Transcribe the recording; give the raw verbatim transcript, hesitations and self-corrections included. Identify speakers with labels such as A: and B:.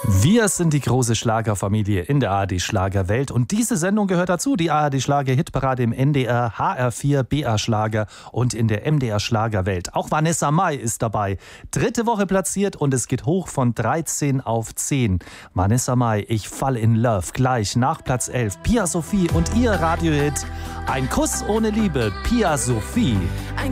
A: Wir sind die große Schlagerfamilie in der A R D Schlagerwelt und diese Sendung gehört dazu, die A R D Schlager-Hitparade im N D R, H R vier, B R Schlager und in der M D R Schlagerwelt. Auch Vanessa Mai ist dabei. Dritte Woche platziert und es geht hoch von dreizehn auf zehn. Vanessa Mai, ich fall in Love, gleich nach Platz elf. Pia Sophie und ihr Radiohit Ein Kuss ohne Liebe, Pia Sophie.
B: Ein